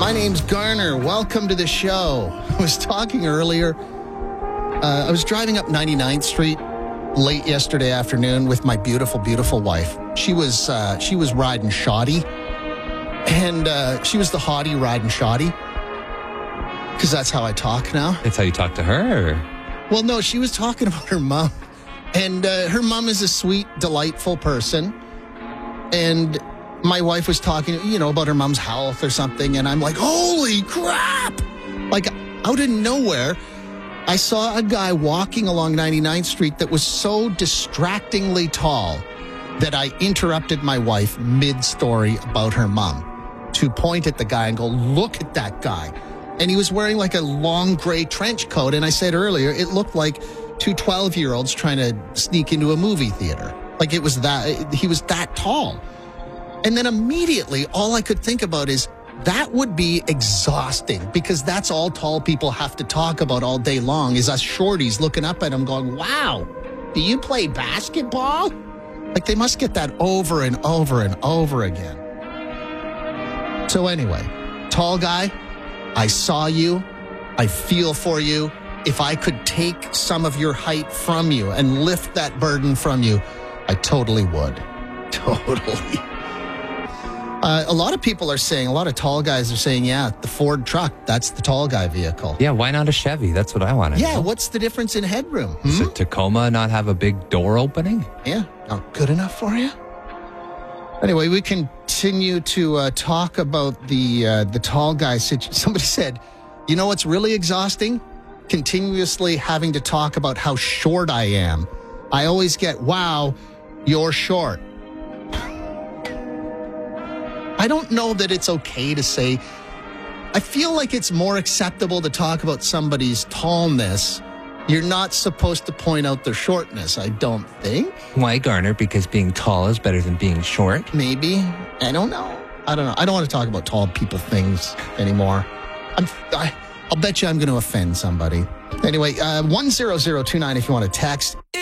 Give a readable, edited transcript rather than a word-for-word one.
My name's Garner. Welcome to the show. I was talking earlier. I was driving up 99th Street late yesterday afternoon with my beautiful, beautiful wife. She was riding shoddy. And she was the hottie riding shoddy. Because that's how I talk now. That's how you talk to her? Well, no, she was talking about her mom. And her mom is a sweet, delightful person. And my wife was talking, about her mom's health or something. And I'm like, holy crap! Like, out of nowhere, I saw a guy walking along 99th Street that was so distractingly tall that I interrupted my wife mid-story about her mom to point at the guy and go, look at that guy. And he was wearing like a long gray trench coat. And I said earlier, it looked like two 12-year-olds trying to sneak into a movie theater. Like he was that tall. And then immediately, all I could think about is that would be exhausting because that's all tall people have to talk about all day long is us shorties looking up at him going, wow, do you play basketball? Like they must get that over and over and over again. So anyway, tall guy, I saw you. I feel for you. If I could take some of your height from you and lift that burden from you, I totally would. Totally. A lot of people are saying, a lot of tall guys are saying, yeah, the Ford truck, that's the tall guy vehicle. Yeah, why not a Chevy? That's what I want to know. Yeah, what's the difference in headroom? Does a Tacoma not have a big door opening? Yeah, not good enough for you? Anyway, we continue to talk about the tall guy situation. Somebody said, you know what's really exhausting? Continuously having to talk about how short I am. I always get, wow, you're short. I don't know that it's okay to say, I feel like it's more acceptable to talk about somebody's tallness. You're not supposed to point out their shortness, I don't think. Why, Garner? Because being tall is better than being short? Maybe. I don't know. I don't want to talk about tall people things anymore. I'll bet you I'm going to offend somebody. Anyway, 10029 if you want to text.